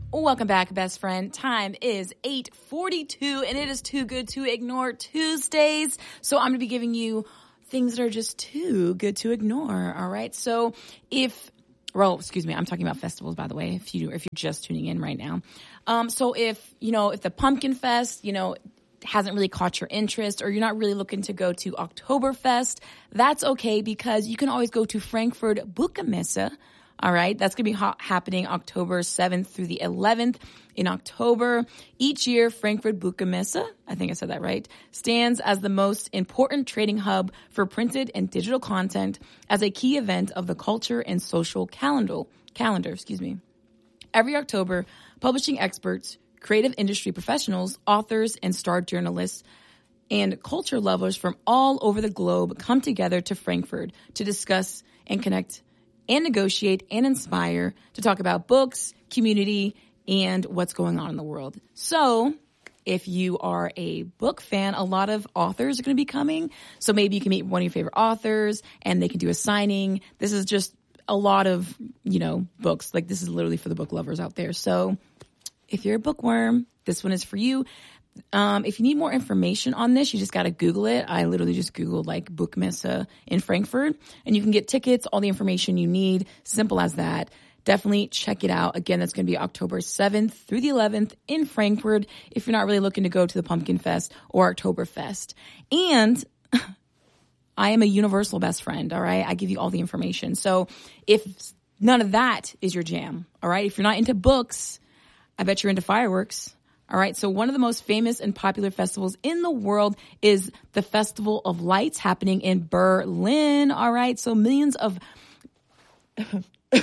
Welcome back, best friend. Time is 8:42, and it is too good to ignore Tuesdays. So I'm going to be giving you things that are just too good to ignore. All right. So I'm talking about festivals, by the way, if you're just tuning in right now. So if the Pumpkin Fest, hasn't really caught your interest, or you're not really looking to go to Oktoberfest, that's okay, because you can always go to Frankfurt Buchmesse. All right. That's going to be happening October 7th through the 11th in October. Each year, Frankfurt Buchmesse, I think I said that right, stands as the most important trading hub for printed and digital content as a key event of the culture and social calendar. Every October, publishing experts, creative industry professionals, authors, and star journalists and culture lovers from all over the globe come together to Frankfurt to discuss and connect and negotiate and inspire, to talk about books, community, and what's going on in the world. So if you are a book fan, a lot of authors are going to be coming. So maybe you can meet one of your favorite authors and they can do a signing. This is just a lot of, books. Like, this is literally for the book lovers out there. So if you're a bookworm, this one is for you. If you need more information on this, you just got to Google it. I literally just Googled Buchmesse in Frankfurt, and you can get tickets, all the information you need. Simple as that. Definitely check it out. Again, that's going to be October 7th through the 11th in Frankfurt if you're not really looking to go to the Pumpkin Fest or Oktoberfest. And I am a universal best friend, all right? I give you all the information. So if none of that is your jam, all right? If you're not into books, I bet you're into fireworks. All right. So one of the most famous and popular festivals in the world is the Festival of Lights, happening in Berlin. All right. So millions of, oh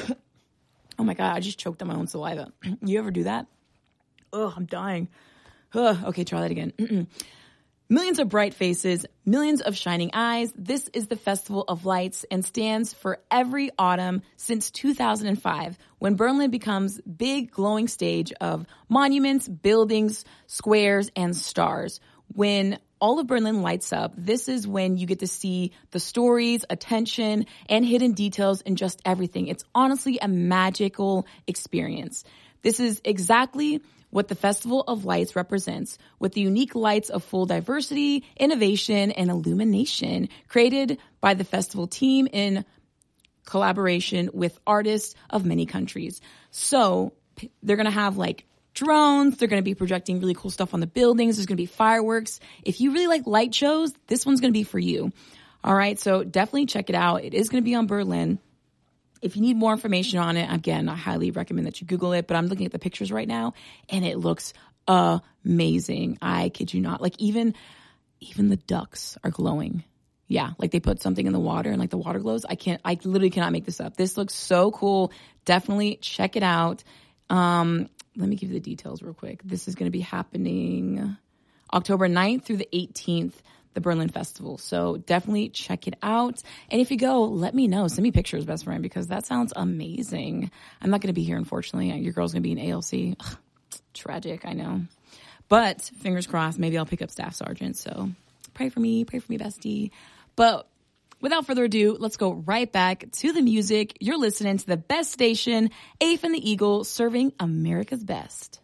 my God, I just choked on my own saliva. You ever do that? Oh, I'm dying. Okay. Try that again. Millions of bright faces, millions of shining eyes. This is the Festival of Lights and stands for every autumn since 2005, when Berlin becomes big glowing stage of monuments, buildings, squares, and stars. When all of Berlin lights up, this is when you get to see the stories, attention, and hidden details in just everything. It's honestly a magical experience. This is exactly what the Festival of Lights represents, with the unique lights of full diversity, innovation, and illumination created by the festival team in collaboration with artists of many countries. So they're going to have drones. They're going to be projecting really cool stuff on the buildings. There's going to be fireworks. If you really like light shows, this one's going to be for you. All right. So definitely check it out. It is going to be on Berlin. If you need more information on it, again, I highly recommend that you Google it, but I'm looking at the pictures right now and it looks amazing. I kid you not. Even the ducks are glowing. Yeah. They put something in the water and the water glows. I literally cannot make this up. This looks so cool. Definitely check it out. Let me give you the details real quick. This is going to be happening October 9th through the 18th. The Berlin Festival. So definitely check it out. And if you go, let me know. Send me pictures, best friend, because that sounds amazing. I'm not going to be here, unfortunately. Your girl's going to be in ALC. Ugh, tragic, I know. But fingers crossed, maybe I'll pick up Staff Sergeant. So pray for me, bestie. But without further ado, let's go right back to the music. You're listening to the best station, Ape and the Eagle, serving America's best.